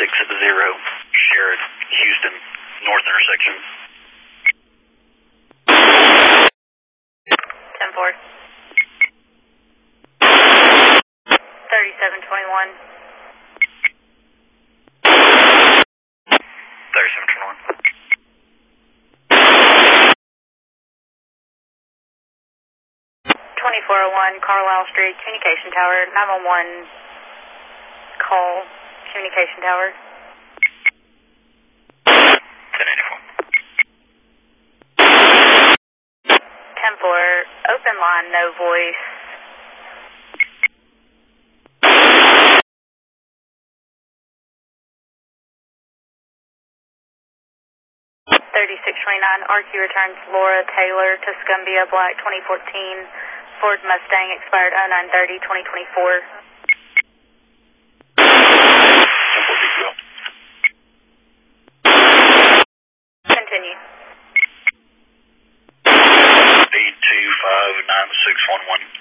Sherrod, Houston, north intersection. 10-4. 3721. 3721. 2401 Carlisle Street, Communication Tower, 911 call, Communication Tower. 1084. 10-4, open line, no voice. 3629, RQ returns Laura Taylor, Tuscumbia, Black, 2014, Ford Mustang, expired 09/30, 2024. 10-4, Continue. 8259611.